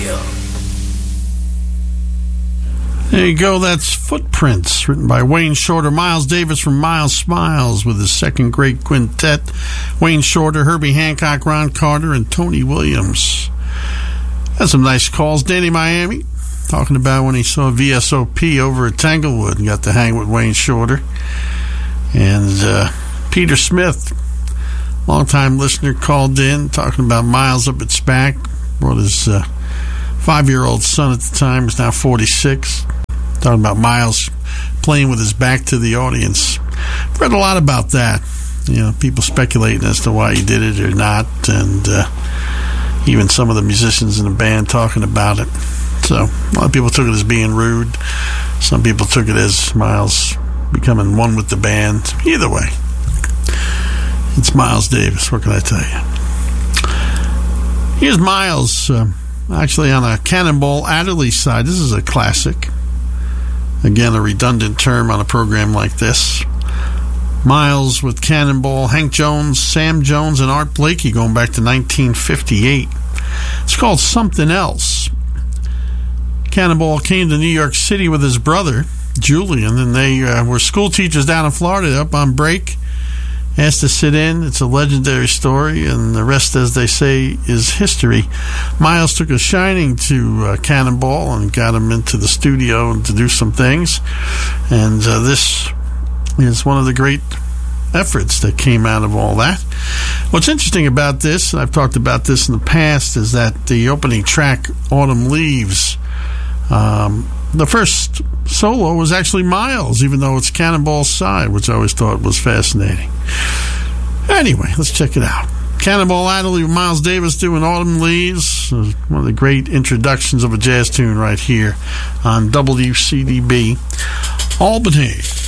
Radio. There you go. That's Footprints, written by Wayne Shorter. Miles Davis from Miles Smiles with his second great quintet. Wayne Shorter, Herbie Hancock, Ron Carter, and Tony Williams. Had some nice calls. Danny Miami talking about when he saw VSOP over at Tanglewood and got to hang with Wayne Shorter. And Peter Smith, longtime listener, called in talking about Miles up at SPAC. Brought his 5-year-old son at the time, who's now 46. Talking about Miles playing with his back to the audience. I've read a lot about that. You know, people speculating as to why he did it or not, and even some of the musicians in the band talking about it. So a lot of people took it as being rude. Some people took it as Miles becoming one with the band. Either way, it's Miles Davis. What can I tell you? Here's Miles, actually on a Cannonball Adderley side. This is a classic. Again, a redundant term on a program like this. Miles with Cannonball, Hank Jones, Sam Jones, and Art Blakey going back to 1958. It's called Something Else. Cannonball came to New York City with his brother, Julian, and they were school teachers down in Florida up on break. Asked to sit in. It's a legendary story, and the rest, as they say, is history. Miles took a shining to Cannonball and got him into the studio and to do some things. And this is one of the great efforts that came out of all that. What's interesting about this, and I've talked about this in the past, is that the opening track, Autumn Leaves, the first solo was actually Miles, even though it's Cannonball's side, which I always thought was fascinating. Anyway, let's check it out. Cannonball Adderley with Miles Davis doing Autumn Leaves, one of the great introductions of a jazz tune right here on WCDB Albany.